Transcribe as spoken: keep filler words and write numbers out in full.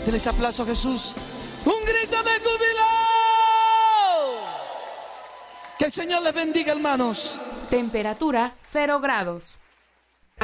Denle ese aplauso a Jesús. ¡Un grito de júbilo! Que el Señor les bendiga, hermanos. Temperatura cero grados.